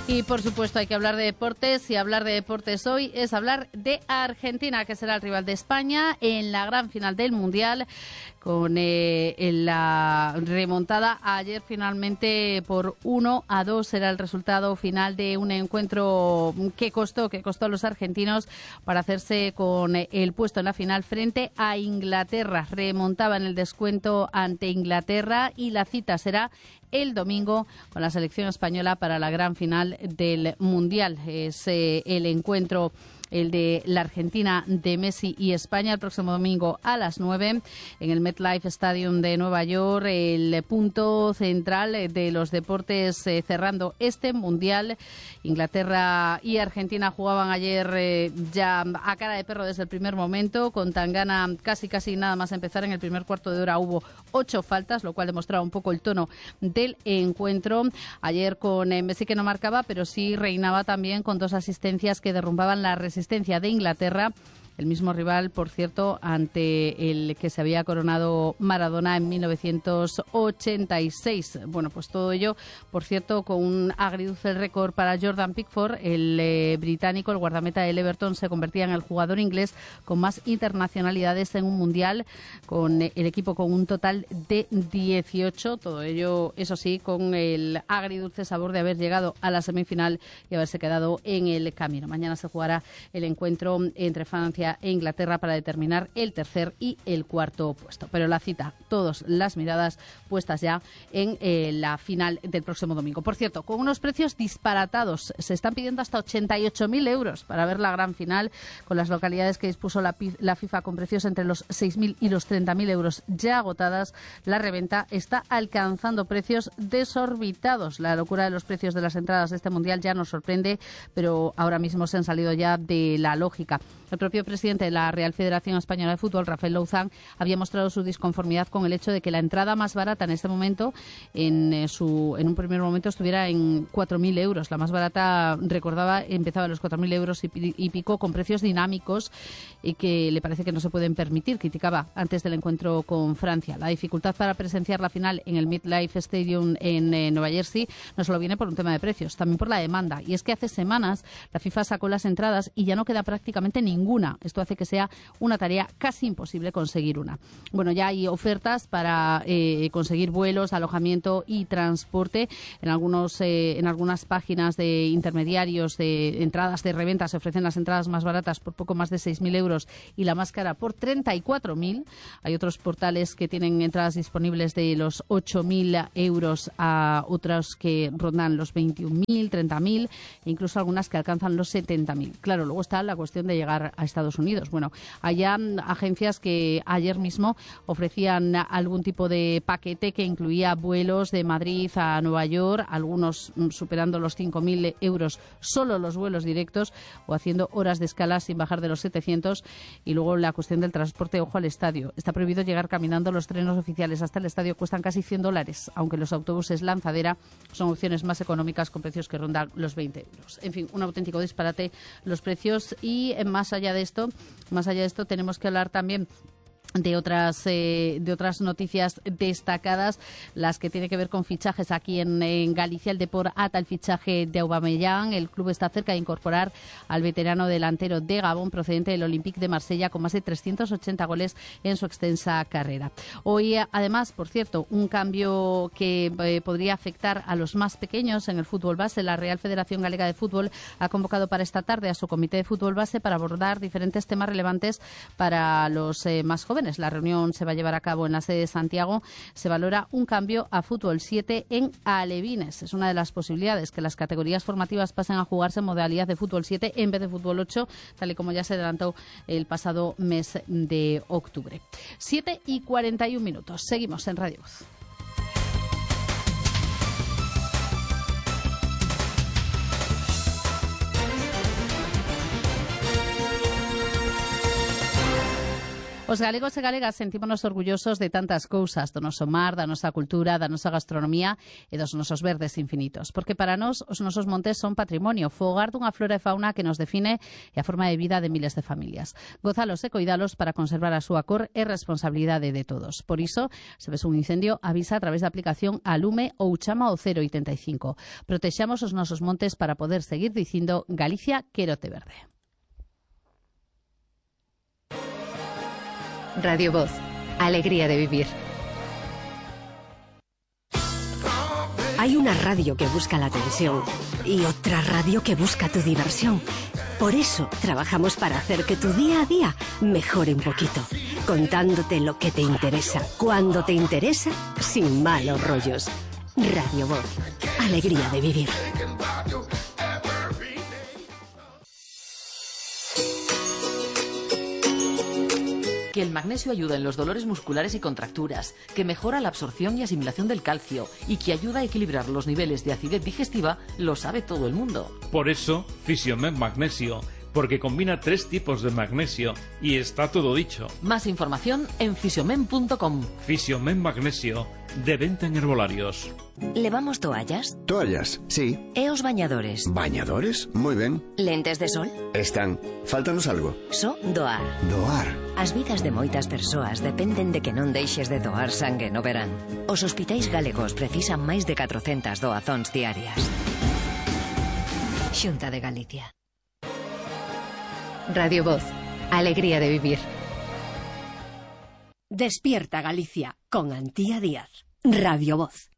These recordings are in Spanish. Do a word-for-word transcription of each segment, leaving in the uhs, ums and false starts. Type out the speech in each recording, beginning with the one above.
Y por supuesto hay que hablar de deportes, y hablar de deportes hoy es hablar de Argentina, que será el rival de España en la gran final del Mundial, con eh, la remontada ayer finalmente por uno a dos era el resultado final de un encuentro que costó, que costó a los argentinos para hacerse con el puesto en la final frente a Inglaterra. Remontaba en el descuento ante Inglaterra y la cita será el domingo con la selección española para la gran final del Mundial. Es eh, el encuentro, el de la Argentina de Messi y España, el próximo domingo a las nueve en el MetLife Stadium de Nueva York, el punto central de los deportes eh, cerrando este Mundial. Inglaterra y Argentina jugaban ayer eh, ya a cara de perro desde el primer momento, con Tangana casi casi nada más empezar. En el primer cuarto de hora hubo ocho faltas, lo cual demostraba un poco el tono del encuentro. Ayer con eh, Messi, que no marcaba, pero sí reinaba también con dos asistencias que derrumbaban la resistencia de Inglaterra. El mismo rival, por cierto, ante el que se había coronado Maradona en mil novecientos ochenta y seis. Bueno, pues todo ello, por cierto, con un agridulce récord para Jordan Pickford. El eh, británico, el guardameta del Everton, se convertía en el jugador inglés con más internacionalidades en un mundial, con eh, el equipo con un total de dieciocho. Todo ello, eso sí, con el agridulce sabor de haber llegado a la semifinal y haberse quedado en el camino. Mañana se jugará el encuentro entre Francia e Inglaterra para determinar el tercer y el cuarto puesto. Pero la cita, todas las miradas puestas ya en eh, la final del próximo domingo. Por cierto, con unos precios disparatados. Se están pidiendo hasta ochenta y ocho mil euros para ver la gran final, con las localidades que dispuso la, la FIFA con precios entre los seis mil y los treinta mil euros ya agotadas. La reventa está alcanzando precios desorbitados. La locura de los precios de las entradas de este Mundial ya nos sorprende, pero ahora mismo se han salido ya de la lógica. El propio presidente de la Real Federación Española de Fútbol, Rafael Louzán, había mostrado su disconformidad con el hecho de que la entrada más barata en este momento, en, eh, su, en un primer momento, estuviera en cuatro mil euros. La más barata, recordaba, empezaba a los cuatro mil euros y, y pico, con precios dinámicos y que le parece que no se pueden permitir. Criticaba antes del encuentro con Francia. La dificultad para presenciar la final en el MetLife Stadium en eh, Nueva Jersey no solo viene por un tema de precios, también por la demanda. Y es que hace semanas la FIFA sacó las entradas y ya no queda prácticamente ninguna. Esto hace que sea una tarea casi imposible conseguir una. Bueno, ya hay ofertas para eh, conseguir vuelos, alojamiento y transporte. En algunos eh, en algunas páginas de intermediarios de entradas de reventa se ofrecen las entradas más baratas por poco más de seis mil euros y la más cara por treinta y cuatro mil. Hay otros portales que tienen entradas disponibles de los ocho mil euros a otras que rondan los veintiún mil, treinta mil e incluso algunas que alcanzan los setenta mil. Claro, luego está la cuestión de llegar a Estados Unidos. Bueno, hay agencias que ayer mismo ofrecían algún tipo de paquete que incluía vuelos de Madrid a Nueva York, algunos superando los cinco mil euros solo los vuelos directos, o haciendo horas de escala sin bajar de los setecientos. Y luego la cuestión del transporte, ojo al estadio. Está prohibido llegar caminando. Los trenes oficiales hasta el estadio cuestan casi cien dólares, aunque los autobuses lanzadera son opciones más económicas con precios que rondan los veinte euros. En fin, un auténtico disparate los precios. Y más allá de esto, más allá de esto tenemos que hablar también de otras eh, de otras noticias destacadas, las que tienen que ver con fichajes aquí en, en Galicia. El Depor ata el fichaje de Aubameyang. El club está cerca de incorporar al veterano delantero de Gabón, procedente del Olympique de Marsella, con más de trescientos ochenta goles en su extensa carrera. Hoy, además, por cierto, un cambio que eh, podría afectar a los más pequeños en el fútbol base. La Real Federación Galega de Fútbol ha convocado para esta tarde a su comité de fútbol base para abordar diferentes temas relevantes para los eh, más jóvenes. La reunión se va a llevar a cabo en la sede de Santiago. Se valora un cambio a fútbol siete en alevines. Es una de las posibilidades, que las categorías formativas pasen a jugarse en modalidad de fútbol siete en vez de fútbol ocho, tal y como ya se adelantó el pasado mes de octubre. siete y cuarenta y un minutos. Seguimos en Radio Voz. Os galegos e galegas sentímonos orgullosos de tantas cousas, do noso mar, da nosa cultura, da nosa gastronomía e dos nosos verdes infinitos, porque para nós os nosos montes son patrimonio, fogar dunha flora e fauna que nos define e a forma de vida de miles de familias. Gozalos e coidalos para conservar a súa cor é responsabilidade de todos. Por iso, se ves un incendio, avisa a través da aplicación Alume ou chama ao cero oitenta e cinco. Protexamos os nosos montes para poder seguir dicindo Galicia, quérote verde. Radio Voz, alegría de vivir. Hay una radio que busca la atención y otra radio que busca tu diversión. Por eso trabajamos para hacer que tu día a día mejore un poquito, contándote lo que te interesa, cuando te interesa, sin malos rollos. Radio Voz, alegría de vivir. Que el magnesio ayuda en los dolores musculares y contracturas, que mejora la absorción y asimilación del calcio y que ayuda a equilibrar los niveles de acidez digestiva, lo sabe todo el mundo. Por eso, Fisiomen Magnesio, porque combina tres tipos de magnesio y está todo dicho. Más información en fisiomen punto com. Fisiomen Magnesio, de venta en herbolarios. ¿Levamos toallas? Toallas, sí. E os bañadores? ¿Bañadores? Muy ben. Lentes de sol? Están. Fáltanos algo. So doar. Doar. As vidas de moitas persoas dependen de que non deixes de doar sangue no verán. Os hospitais galegos precisan máis de catrocentas doazóns diarias. Xunta de Galicia. Radio Voz, alegría de vivir. Despierta Galicia con Antía Díaz. Radio Voz.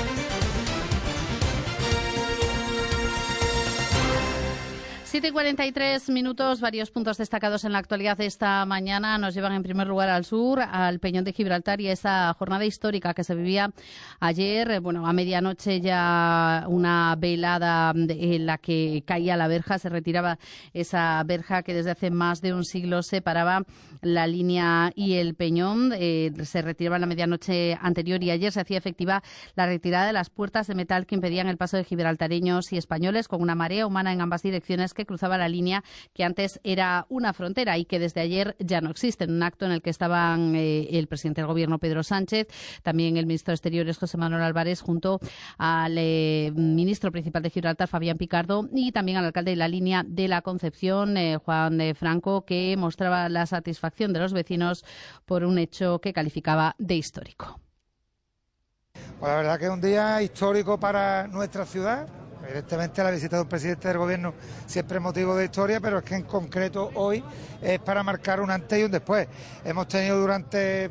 siete y cuarenta y tres minutos, varios puntos destacados en la actualidad de esta mañana nos llevan en primer lugar al sur, al Peñón de Gibraltar y a esa jornada histórica que se vivía ayer. Bueno, a medianoche ya una velada en la que caía la verja, se retiraba esa verja que desde hace más de un siglo separaba la línea y el Peñón. Eh, se retiraba en la medianoche anterior y ayer se hacía efectiva la retirada de las puertas de metal que impedían el paso de gibraltareños y españoles, con una marea humana en ambas direcciones que cruzaba la línea que antes era una frontera y que desde ayer ya no existe. En un acto en el que estaban eh, el presidente del Gobierno, Pedro Sánchez, también el ministro de Exteriores, José Manuel Álvarez, junto al eh, ministro principal de Gibraltar, Fabián Picardo, y también al alcalde de la línea de la Concepción, eh, Juan de Franco, que mostraba la satisfacción de los vecinos por un hecho que calificaba de histórico. Pues la verdad que es un día histórico para nuestra ciudad. Evidentemente la visita de un presidente del gobierno siempre es motivo de historia, pero es que en concreto hoy es para marcar un antes y un después. Hemos tenido durante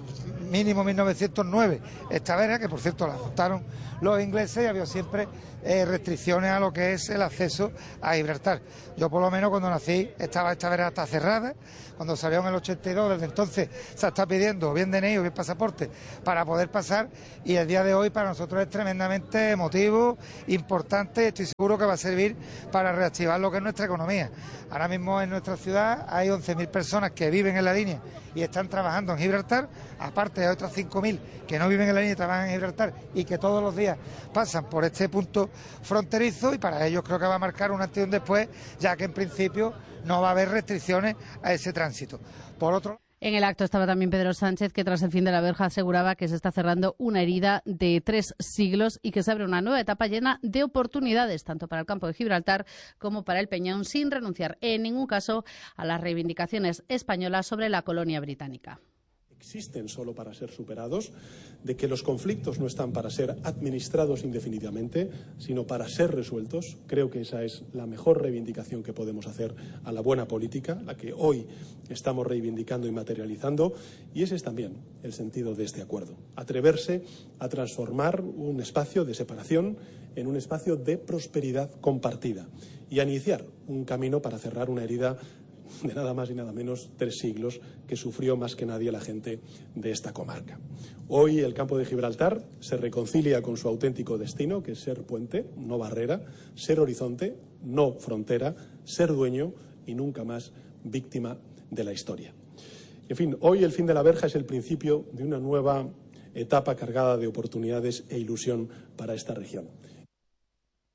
mínimo mil novecientos nueve esta verja, que por cierto la montaron los ingleses, y había siempre eh, restricciones a lo que es el acceso a Gibraltar. Yo por lo menos cuando nací estaba esta verja hasta cerrada, cuando salió en el ochenta y dos, desde entonces se está pidiendo bien D N I o bien pasaporte para poder pasar, y el día de hoy para nosotros es tremendamente emotivo, importante, y estoy seguro que va a servir para reactivar lo que es nuestra economía. Ahora mismo en nuestra ciudad hay once mil personas que viven en la línea y están trabajando en Gibraltar, aparte de otras cinco mil que no viven en la línea y trabajan en Gibraltar y que todos los días pasan por este punto fronterizo, y para ellos creo que va a marcar un antes y un después, ya que en principio no va a haber restricciones a ese tránsito. Por otro En el acto estaba también Pedro Sánchez, que tras el fin de la verja aseguraba que se está cerrando una herida de tres siglos y que se abre una nueva etapa llena de oportunidades, tanto para el campo de Gibraltar como para el Peñón, sin renunciar en ningún caso a las reivindicaciones españolas sobre la colonia británica. Existen solo para ser superados, de que los conflictos no están para ser administrados indefinidamente, sino para ser resueltos. Creo que esa es la mejor reivindicación que podemos hacer a la buena política, la que hoy estamos reivindicando y materializando, y ese es también el sentido de este acuerdo. Atreverse a transformar un espacio de separación en un espacio de prosperidad compartida y a iniciar un camino para cerrar una herida de nada más y nada menos tres siglos que sufrió más que nadie la gente de esta comarca. Hoy el campo de Gibraltar se reconcilia con su auténtico destino, que es ser puente, no barrera, ser horizonte, no frontera, ser dueño y nunca más víctima de la historia. En fin, hoy el fin de la verja es el principio de una nueva etapa cargada de oportunidades e ilusión para esta región.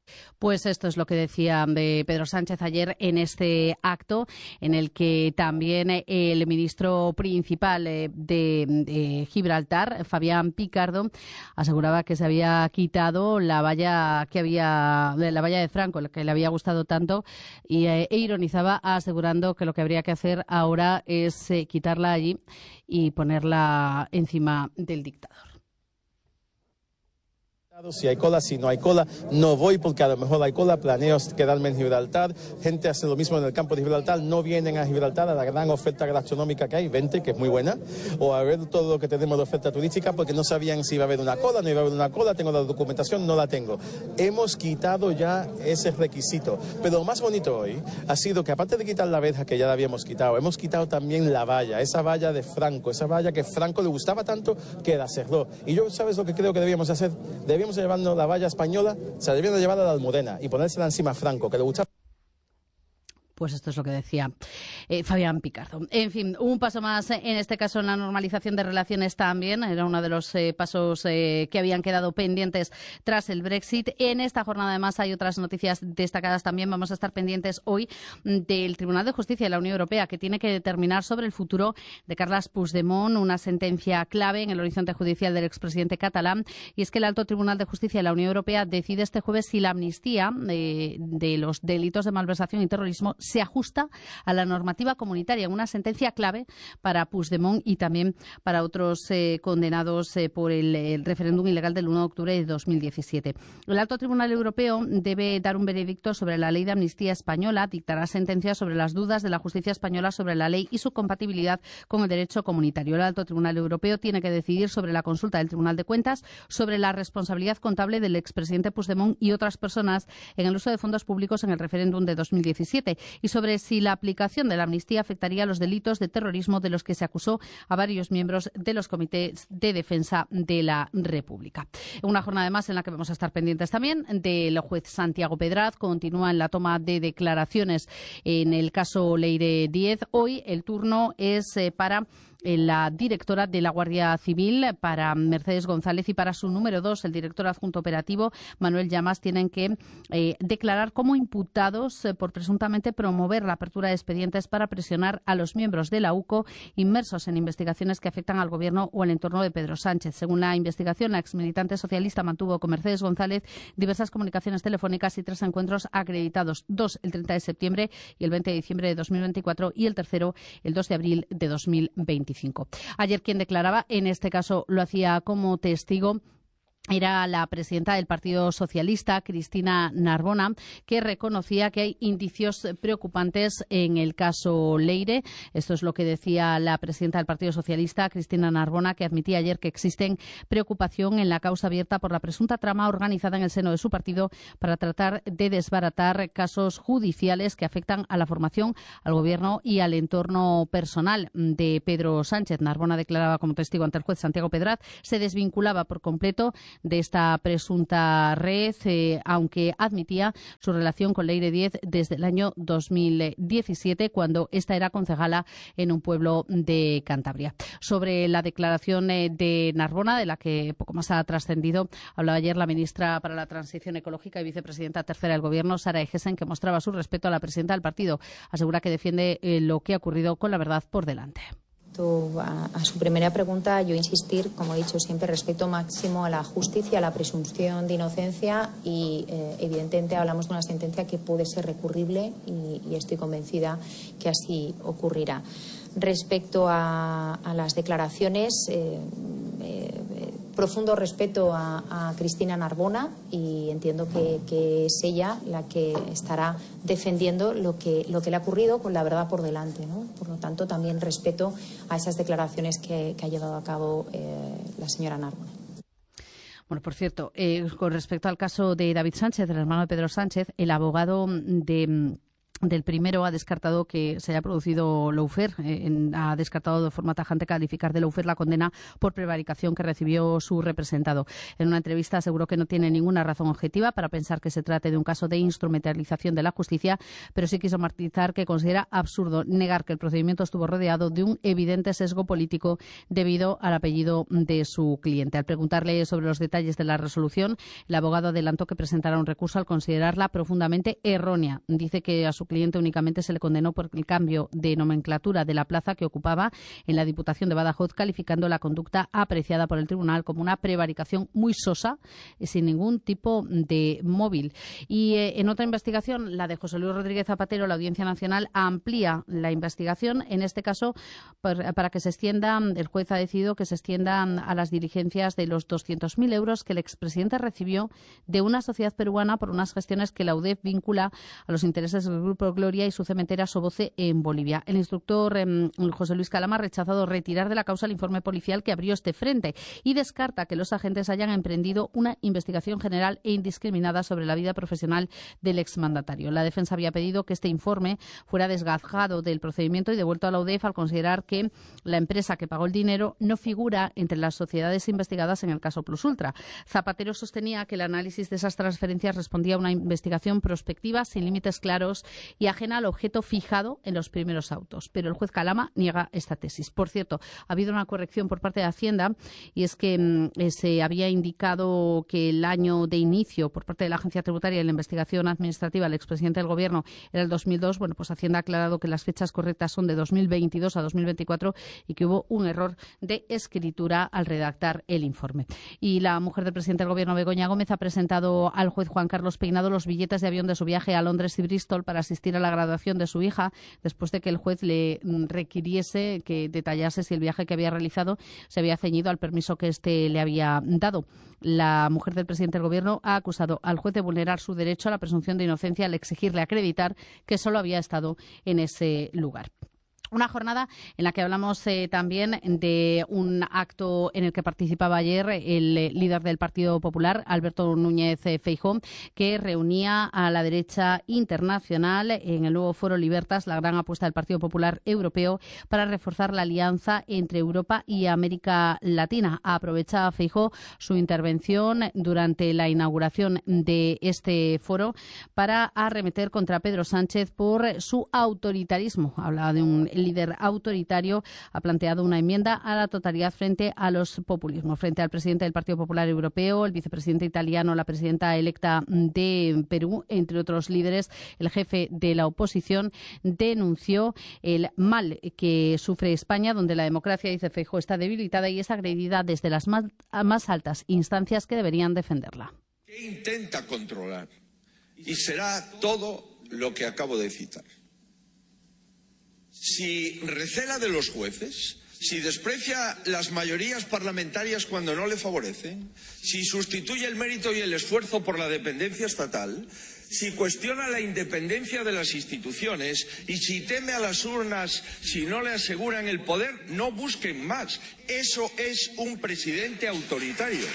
Pues esto es lo que decía de Pedro Sánchez ayer en este acto, en el que también el ministro principal de, de Gibraltar, Fabián Picardo, aseguraba que se había quitado la valla que había, la valla de Franco, la que le había gustado tanto, y, e ironizaba asegurando que lo que habría que hacer ahora es eh, quitarla allí y ponerla encima del dictador. Si hay cola, si no hay cola, no voy porque a lo mejor hay cola, planeo quedarme en Gibraltar, gente hace lo mismo en el campo de Gibraltar, no vienen a Gibraltar a la gran oferta gastronómica que hay, veinte, que es muy buena, o a ver todo lo que tenemos de oferta turística porque no sabían si iba a haber una cola, no iba a haber una cola, tengo la documentación, no la tengo. Hemos quitado ya ese requisito, pero lo más bonito hoy ha sido que aparte de quitar la verja que ya la habíamos quitado, hemos quitado también la valla, esa valla de Franco, esa valla que Franco le gustaba tanto que la cerró. Y yo, ¿sabes lo que creo que debíamos hacer? Debíamos llevarnos la valla española, se la debían llevar a la Almudena y ponérsela encima a Franco, que le gustaba. Pues esto es lo que decía eh, Fabián Picardo. En fin, un paso más en este caso en la normalización de relaciones también. Era uno de los eh, pasos eh, que habían quedado pendientes tras el Brexit. En esta jornada además hay otras noticias destacadas también. Vamos a estar pendientes hoy del Tribunal de Justicia de la Unión Europea, que tiene que determinar sobre el futuro de Carles Puigdemont, una sentencia clave en el horizonte judicial del expresidente catalán. Y es que el Alto Tribunal de Justicia de la Unión Europea decide este jueves si la amnistía eh, de los delitos de malversación y terrorismo se ajusta a la normativa comunitaria, una sentencia clave para Puigdemont y también para otros eh, condenados eh, por el, el referéndum ilegal del uno de octubre de dos mil diecisiete. El Alto Tribunal Europeo debe dar un veredicto sobre la ley de amnistía española, dictará sentencias sobre las dudas de la justicia española sobre la ley y su compatibilidad con el derecho comunitario. El Alto Tribunal Europeo tiene que decidir sobre la consulta del Tribunal de Cuentas sobre la responsabilidad contable del expresidente Puigdemont y otras personas en el uso de fondos públicos en el referéndum de dos mil diecisiete y sobre si la aplicación de la amnistía afectaría a los delitos de terrorismo de los que se acusó a varios miembros de los comités de defensa de la República. Una jornada además en la que vamos a estar pendientes también del juez Santiago Pedraz. Continúa en la toma de declaraciones en el caso Leire Díez. Hoy el turno es eh, para la directora de la Guardia Civil, para Mercedes González, y para su número dos, el director adjunto operativo, Manuel Llamas, tienen que eh, declarar como imputados eh, por presuntamente promover la apertura de expedientes para presionar a los miembros de la U C O inmersos en investigaciones que afectan al Gobierno o al entorno de Pedro Sánchez. Según la investigación, la exmilitante socialista mantuvo con Mercedes González diversas comunicaciones telefónicas y tres encuentros acreditados, dos el treinta de septiembre y el veinte de diciembre de dos mil veinticuatro y el tercero el dos de abril de dos mil veinticinco. Ayer quien declaraba, en este caso lo hacía como testigo, era la presidenta del Partido Socialista, Cristina Narbona, que reconocía que hay indicios preocupantes en el caso Leire. Esto es lo que decía la presidenta del Partido Socialista, Cristina Narbona, que admitía ayer que existen preocupación en la causa abierta por la presunta trama organizada en el seno de su partido para tratar de desbaratar casos judiciales que afectan a la formación, al Gobierno y al entorno personal de Pedro Sánchez. Narbona declaraba como testigo ante el juez Santiago Pedraz, se desvinculaba por completo de esta presunta red, eh, aunque admitía su relación con Leire Díez desde el año dos mil diecisiete, cuando esta era concejala en un pueblo de Cantabria. Sobre la declaración eh, de Narbona, de la que poco más ha trascendido, hablaba ayer la ministra para la Transición Ecológica y vicepresidenta tercera del Gobierno, Sara Egesen, que mostraba su respeto a la presidenta del partido. Asegura que defiende eh, lo que ha ocurrido con la verdad por delante. A, a su primera pregunta, yo insistir, como he dicho siempre, respeto máximo a la justicia, a la presunción de inocencia y, eh, evidentemente, hablamos de una sentencia que puede ser recurrible y, y estoy convencida que así ocurrirá. Respecto a, a las declaraciones, eh, eh, profundo respeto a, a Cristina Narbona y entiendo que, que es ella la que estará defendiendo lo que, lo que le ha ocurrido con la verdad por delante, ¿no? Por lo tanto, también respeto a esas declaraciones que, que ha llevado a cabo eh, la señora Narbona. Bueno, por cierto, eh, con respecto al caso de David Sánchez, el hermano de Pedro Sánchez, el abogado de del primero ha descartado que se haya producido lawfare, eh, ha descartado de forma tajante calificar de lawfare la condena por prevaricación que recibió su representado. En una entrevista aseguró que no tiene ninguna razón objetiva para pensar que se trate de un caso de instrumentalización de la justicia, pero sí quiso matizar que considera absurdo negar que el procedimiento estuvo rodeado de un evidente sesgo político debido al apellido de su cliente. Al preguntarle sobre los detalles de la resolución, el abogado adelantó que presentará un recurso al considerarla profundamente errónea. Dice que a su cliente únicamente se le condenó por el cambio de nomenclatura de la plaza que ocupaba en la Diputación de Badajoz, calificando la conducta apreciada por el tribunal como una prevaricación muy sosa, sin ningún tipo de móvil. Y eh, en otra investigación, la de José Luis Rodríguez Zapatero, la Audiencia Nacional amplía la investigación, en este caso para, para que se extienda, el juez ha decidido que se extienda a las diligencias de los doscientos mil euros que el expresidente recibió de una sociedad peruana por unas gestiones que la U D E F vincula a los intereses del Grupo Gloria y su cementera Soboce en Bolivia. El instructor eh, José Luis Calama ha rechazado retirar de la causa el informe policial que abrió este frente y descarta que los agentes hayan emprendido una investigación general e indiscriminada sobre la vida profesional del exmandatario. La defensa había pedido que este informe fuera desgajado del procedimiento y devuelto a la U D E F al considerar que la empresa que pagó el dinero no figura entre las sociedades investigadas en el caso Plus Ultra. Zapatero sostenía que el análisis de esas transferencias respondía a una investigación prospectiva sin límites claros y ajena al objeto fijado en los primeros autos. Pero el juez Calama niega esta tesis. Por cierto, ha habido una corrección por parte de Hacienda y es que mm, se había indicado que el año de inicio por parte de la Agencia Tributaria de la investigación administrativa del expresidente del Gobierno era el dos mil dos. Bueno, pues Hacienda ha aclarado que las fechas correctas son de dos mil veintidós a dos mil veinticuatro y que hubo un error de escritura al redactar el informe. Y la mujer del presidente del Gobierno, Begoña Gómez, ha presentado al juez Juan Carlos Peinado los billetes de avión de su viaje a Londres y Bristol para asistir a la graduación de su hija, después de que el juez le requiriese que detallase si el viaje que había realizado se había ceñido al permiso que éste le había dado. La mujer del presidente del Gobierno ha acusado al juez de vulnerar su derecho a la presunción de inocencia al exigirle acreditar que solo había estado en ese lugar. Una jornada en la que hablamos eh, también de un acto en el que participaba ayer el eh, líder del Partido Popular, Alberto Núñez eh, Feijóo, que reunía a la derecha internacional en el nuevo Foro Libertas, la gran apuesta del Partido Popular Europeo para reforzar la alianza entre Europa y América Latina. Aprovecha Feijóo su intervención durante la inauguración de este foro para arremeter contra Pedro Sánchez por su autoritarismo. Habla de un líder autoritario, ha planteado una enmienda a la totalidad frente a los populismos. Frente al presidente del Partido Popular Europeo, el vicepresidente italiano, la presidenta electa de Perú, entre otros líderes, el jefe de la oposición denunció el mal que sufre España, donde la democracia, dice Feijóo, está debilitada y es agredida desde las más, más altas instancias que deberían defenderla. ¿Qué intenta controlar? Y será todo lo que acabo de citar. Si recela de los jueces, si desprecia las mayorías parlamentarias cuando no le favorecen, si sustituye el mérito y el esfuerzo por la dependencia estatal, si cuestiona la independencia de las instituciones y si teme a las urnas si no le aseguran el poder, no busquen más. Eso es un presidente autoritario.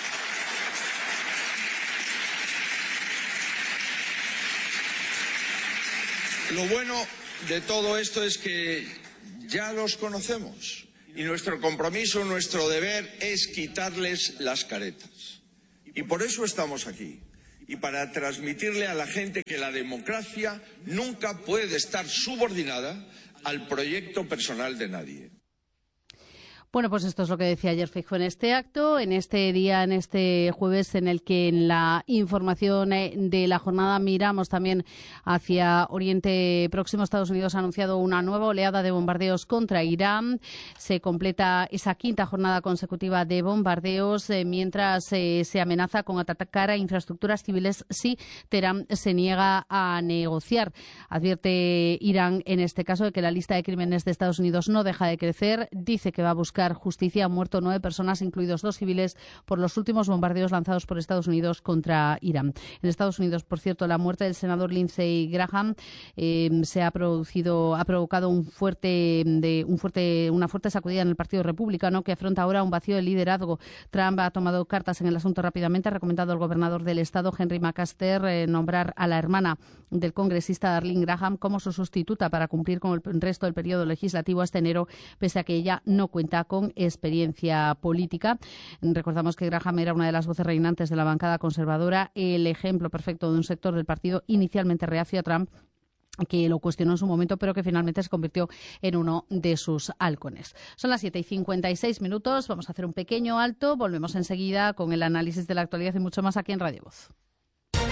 Lo bueno de todo esto es que ya los conocemos y nuestro compromiso, nuestro deber es quitarles las caretas. Y por eso estamos aquí. Y para transmitirle a la gente que la democracia nunca puede estar subordinada al proyecto personal de nadie. Bueno, pues esto es lo que decía ayer Feijóo en este acto, en este día, en este jueves, en el que en la información de la jornada miramos también hacia Oriente Próximo. Estados Unidos ha anunciado una nueva oleada de bombardeos contra Irán. Se completa esa quinta jornada consecutiva de bombardeos, eh, mientras eh, se amenaza con atacar a infraestructuras civiles si Teherán se niega a negociar. Advierte Irán, en este caso, de que la lista de crímenes de Estados Unidos no deja de crecer. Dice que va a buscar buscar justicia. Han muerto nueve personas, incluidos dos civiles, por los últimos bombardeos lanzados por Estados Unidos contra Irán. En Estados Unidos, por cierto, la muerte del senador Lindsey Graham eh, se ha producido, ha provocado un fuerte, de, un fuerte, una fuerte sacudida en el Partido Republicano, que afronta ahora un vacío de liderazgo. Trump ha tomado cartas en el asunto rápidamente. Ha recomendado al gobernador del estado, Henry McMaster, eh, nombrar a la hermana del congresista Darlene Graham como su sustituta para cumplir con el resto del periodo legislativo hasta enero, pese a que ella no cuenta con experiencia política. Recordamos que Graham era una de las voces reinantes de la bancada conservadora, el ejemplo perfecto de un sector del partido inicialmente reacio a Trump, que lo cuestionó en su momento, pero que finalmente se convirtió en uno de sus halcones. Son las siete y cincuenta y seis minutos. Vamos a hacer un pequeño alto. Volvemos enseguida con el análisis de la actualidad y mucho más aquí en Radio Voz.